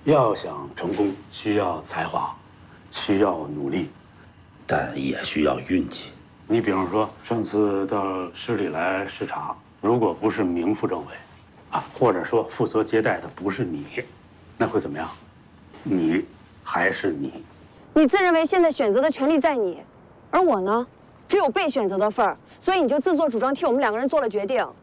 要想成功，需要才华，需要努力，但也需要运气。你比方说，上次到市里来视察，如果不是名副正委，或者说负责接待的不是你，那会怎么样？你还是你。 你自认为现在选择的权利在你，而我呢，只有被选择的份儿，所以你就自作主张替我们2个人做了决定。